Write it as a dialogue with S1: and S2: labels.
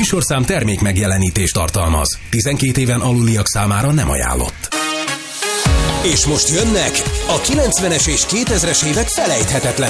S1: műsorszám termék megjelenítést tartalmaz. 12 éven aluliak számára nem ajánlott.
S2: És most jönnek a 90-es és 2000-es évek felejthetetlen